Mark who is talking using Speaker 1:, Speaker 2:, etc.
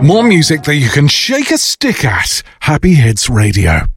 Speaker 1: More music that you can shake a stick at. Happy Hits Radio.